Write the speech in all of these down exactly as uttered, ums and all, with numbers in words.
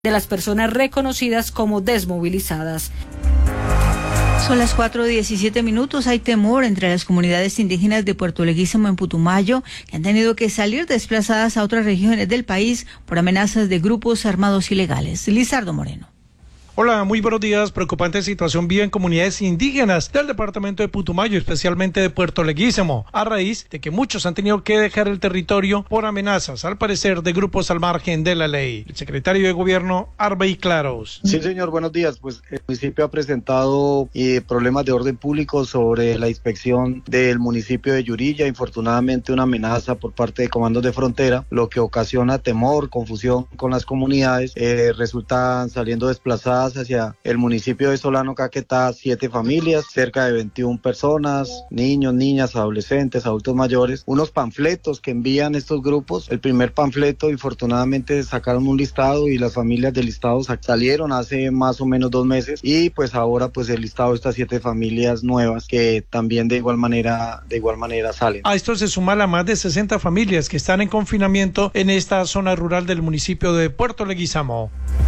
de las personas reconocidas como desmovilizadas. Son las cuatro diecisiete minutos. Hay temor entre las comunidades indígenas de Puerto Leguízamo en Putumayo, que han tenido que salir desplazadas a otras regiones del país por amenazas de grupos armados ilegales. Lizardo Moreno. Hola, muy buenos días. Preocupante situación viven comunidades indígenas del departamento de Putumayo, especialmente de Puerto Leguízamo, a raíz de que muchos han tenido que dejar el territorio por amenazas, al parecer, de grupos al margen de la ley. El secretario de Gobierno, Arbey Claros. Sí, señor, buenos días. Pues el municipio ha presentado eh, problemas de orden público sobre la inspección del municipio de Yurilla. Infortunadamente, una amenaza por parte de comandos de frontera, lo que ocasiona temor, confusión con las comunidades. Eh, resultan saliendo desplazadas hacia el municipio de Solano Caquetá, siete familias, cerca de veintiuna personas, niños, niñas, adolescentes, adultos mayores, unos panfletos que envían estos grupos. El primer panfleto, infortunadamente, sacaron un listado y las familias del listado salieron hace más o menos dos meses y pues ahora pues el listado de estas siete familias nuevas que también de igual manera, de igual manera salen. A esto se suma la más de sesenta familias que están en confinamiento en esta zona rural del municipio de Puerto Leguízamo.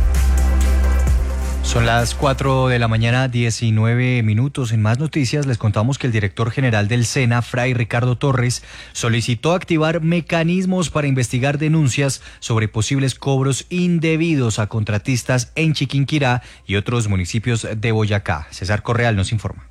Son las cuatro de la mañana, diecinueve minutos. En más noticias les contamos que el director general del SENA, Fray Ricardo Torres, solicitó activar mecanismos para investigar denuncias sobre posibles cobros indebidos a contratistas en Chiquinquirá y otros municipios de Boyacá. César Correal nos informa.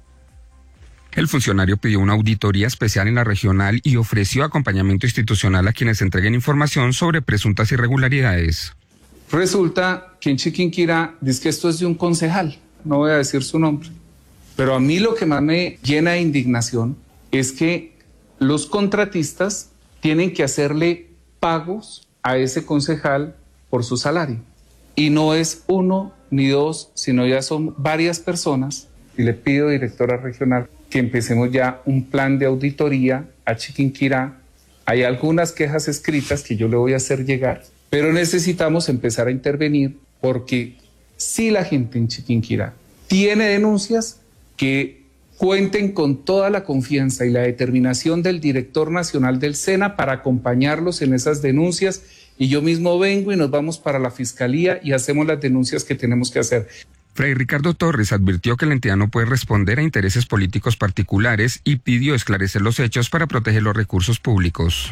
El funcionario pidió una auditoría especial en la regional y ofreció acompañamiento institucional a quienes entreguen información sobre presuntas irregularidades. Resulta que en Chiquinquirá dice que esto es de un concejal, no voy a decir su nombre, pero a mí lo que más me llena de indignación es que los contratistas tienen que hacerle pagos a ese concejal por su salario. Y no es uno ni dos, sino ya son varias personas. Y le pido, directora regional, que empecemos ya un plan de auditoría a Chiquinquirá. Hay algunas quejas escritas que yo le voy a hacer llegar, pero necesitamos empezar a intervenir porque si la gente en Chiquinquirá tiene denuncias, que cuenten con toda la confianza y la determinación del director nacional del SENA para acompañarlos en esas denuncias, y yo mismo vengo y nos vamos para la fiscalía y hacemos las denuncias que tenemos que hacer. Fray Ricardo Torres advirtió que la entidad no puede responder a intereses políticos particulares y pidió esclarecer los hechos para proteger los recursos públicos.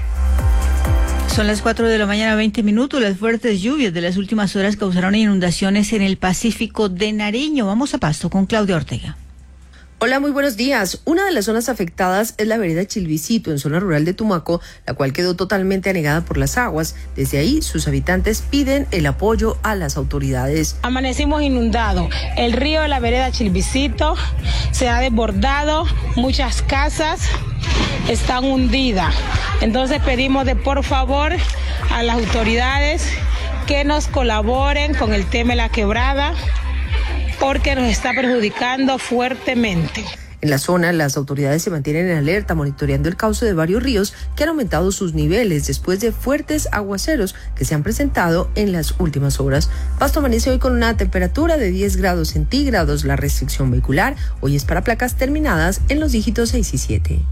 Son las cuatro de la mañana, veinte minutos. Las fuertes lluvias de las últimas horas causaron inundaciones en el Pacífico de Nariño. Vamos a Pasto con Claudia Ortega. Hola, muy buenos días. Una de las zonas afectadas es la vereda Chilvicito, en zona rural de Tumaco, la cual quedó totalmente anegada por las aguas. Desde ahí, sus habitantes piden el apoyo a las autoridades. Amanecimos inundados. El río de la vereda Chilvicito se ha desbordado. Muchas casas están hundidas. Entonces pedimos de por favor a las autoridades que nos colaboren con el tema de la quebrada, porque nos está perjudicando fuertemente. En la zona, las autoridades se mantienen en alerta, monitoreando el cauce de varios ríos que han aumentado sus niveles después de fuertes aguaceros que se han presentado en las últimas horas. Pasto amanece hoy con una temperatura de diez grados centígrados. La restricción vehicular hoy es para placas terminadas en los dígitos seis y siete.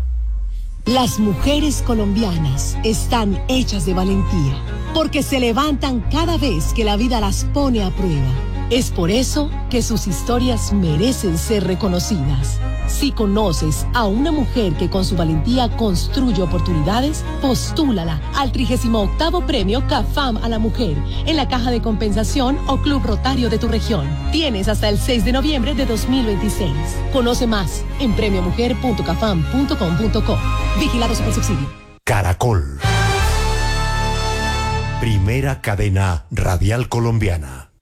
Las mujeres colombianas están hechas de valentía, porque se levantan cada vez que la vida las pone a prueba. Es por eso que sus historias merecen ser reconocidas. Si conoces a una mujer que con su valentía construye oportunidades, postúlala al trigésimo octavo Premio CAFAM a la Mujer en la Caja de Compensación o Club Rotario de tu región. Tienes hasta el seis de noviembre de dos mil veintiséis. Conoce más en premio mujer punto cafam punto com punto co. Vigilado Supersubsidio. Caracol. Primera cadena radial colombiana.